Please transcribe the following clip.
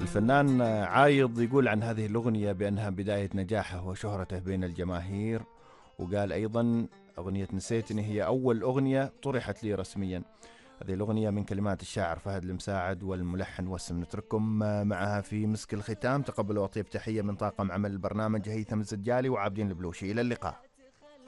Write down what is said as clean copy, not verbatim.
الفنان عايض يقول عن هذه الأغنية بأنها بداية نجاحه وشهرته بين الجماهير، وقال أيضا أغنية نسيتني هي أول أغنية طرحت لي رسميا. هذه الأغنية من كلمات الشاعر فهد المساعد والملحن وسم. نترككم معها في مسك الختام. تقبلوا أطيب تحية من طاقم عمل البرنامج هيثم الزجالي وعابدين البلوشي. إلى اللقاء.